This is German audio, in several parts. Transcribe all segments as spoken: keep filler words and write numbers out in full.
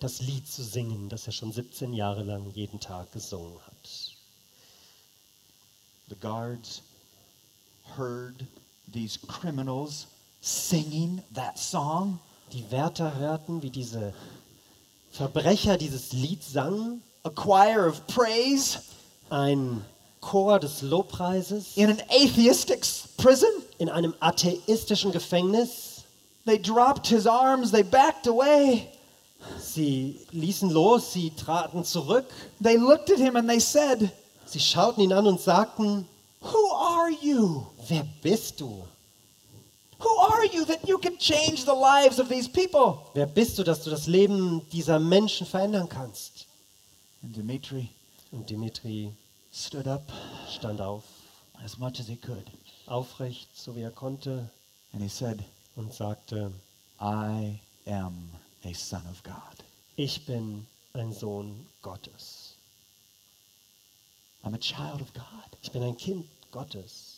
das Lied zu singen, das er schon siebzehn Jahre lang jeden Tag gesungen hat. The guards heard these criminals singing that song. Die Wärter hörten, wie diese Verbrecher dieses Lied sangen, A choir of praise ein Chor des Lobpreises in an atheistic s- prison. in einem atheistischen Gefängnis. They dropped his arms, they backed away. Sie ließen los, sie traten zurück, They looked at him and they said, sie schauten ihn an und sagten, "Who are you? wer bist du? Who are you that you can change the lives of these people?" Wer bist du, dass du das Leben dieser Menschen verändern kannst? And Dimitri Und Dimitri stood up stand auf, as much as he could aufrecht, so wie er konnte, and he said, und sagte, "I am a son of God. ich bin ein Sohn Gottes. I'm a child of God." Ich bin ein Kind Gottes.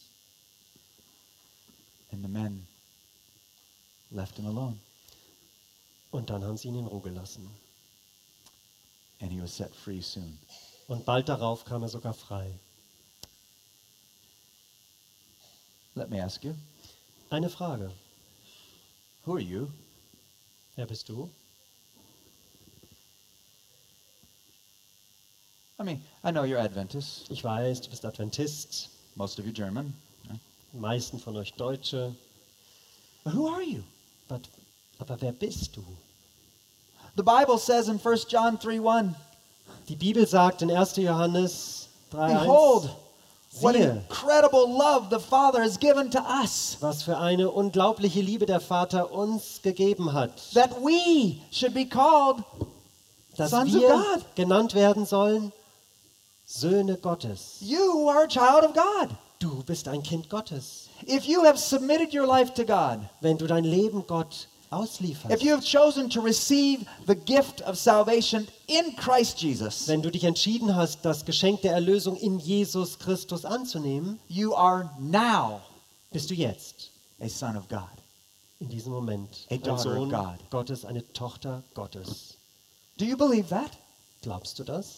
And the men left him alone, Und dann haben sie ihn in Ruhe gelassen. and he was set free soon. Und bald darauf kam er sogar frei. Let me ask you, Eine Frage. who are you? Wer bist du? I mean, I know you're Adventist, Ich weiß, du bist Adventist. most of you German, huh? Die meisten von euch Deutsche. But who are you? Aber, aber wer bist du? The Bible says in First John three one, Die Bibel sagt in erster Johannes drei "Behold, eins, what siehe, incredible love the Father has given to us, was für eine unglaubliche Liebe der Vater uns gegeben hat, that we should be called dass Sons of wir God." genannt werden sollen Söhne Gottes. You are a child of God. Du bist ein Kind Gottes. If you have submitted your life to God, Wenn du dein Leben Gott auslieferst, if you have chosen to receive the gift of salvation in Christ Jesus, wenn du dich entschieden hast, das Geschenk der Erlösung in Jesus Christus anzunehmen, you are now bist du jetzt, a son of God. in diesem Moment, A ein daughter of Sohn God. Gottes, eine Tochter Gottes. Do you believe that? Glaubst du das?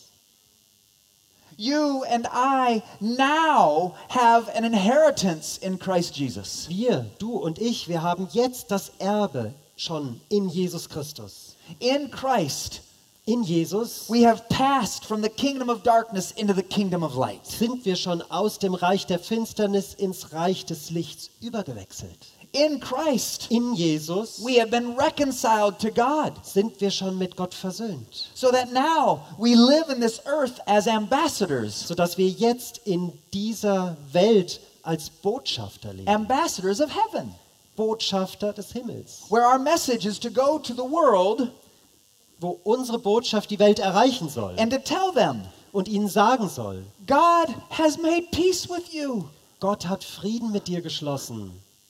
You and I now have an inheritance in Christ Jesus. Wir, du und ich, wir haben jetzt das Erbe schon in Jesus Christus. In Christ, In Jesus we have passed from the kingdom of darkness into the kingdom of light. sind wir schon aus dem Reich der Finsternis ins Reich des Lichts übergewechselt. In Christ, In Jesus we have been reconciled to God, sind wir schon mit Gott versöhnt, so that now we live in this earth as ambassadors, sodass wir jetzt in dieser Welt als Botschafter leben. ambassadors of heaven, Botschafter des Himmels, where our message is to go to the world wo unsere Botschaft die Welt erreichen soll and to tell them, und ihnen sagen soll, God has made peace with you. Gott hat Frieden mit dir geschlossen.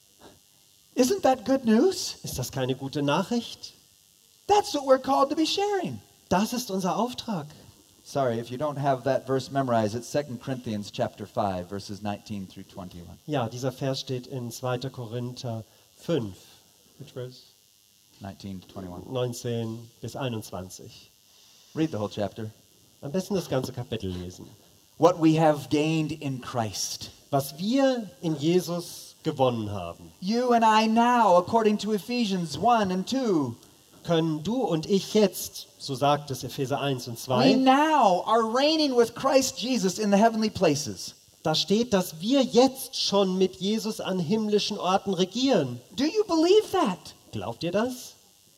Isn't that good news? Ist das keine gute Nachricht? That's what we're called to be sharing. Das ist unser Auftrag. Sorry, if you don't have that verse memorized, it's Second Corinthians chapter five, verses nineteen through twenty-one. Ja, dieser Vers steht in zweiter Korinther fünf, which verse? nineteen to twenty-one. neunzehn bis einundzwanzig. Read the whole chapter. Am besten das ganze Kapitel lesen. What we have gained in Christ. Was wir in Jesus gewonnen haben, You and I now, according to Ephesians one and two, können du und ich jetzt, so sagt es Epheser eins und we zwei, now are reigning with Christ Jesus in the heavenly places. da steht, dass wir jetzt schon mit Jesus an himmlischen Orten regieren. Do you believe that? Glaubt ihr das?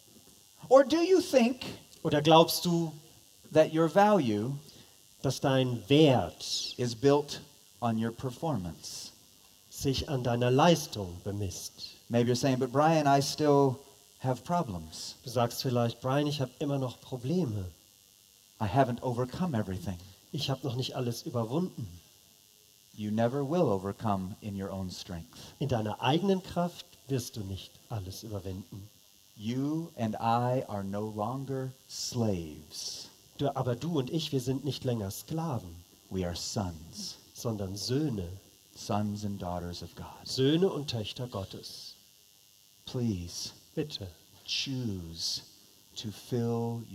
Or do you think Oder glaubst du, that your value dass dein Wert is built on your performance? sich an deiner Leistung bemisst? Maybe you're saying, but Brian, I still have problems. Du sagst vielleicht, Brian, ich habe immer noch Probleme. I haven't overcome everything. Ich habe noch nicht alles überwunden. You never will overcome in your own strength. In deiner eigenen Kraft wirst du nicht alles überwinden. You and I are no longer slaves. Du, aber du und ich, wir sind nicht länger Sklaven, We are sons, sondern Söhne. sons and daughters of God. Söhne und Töchter Gottes. Please Bitte, choose to fill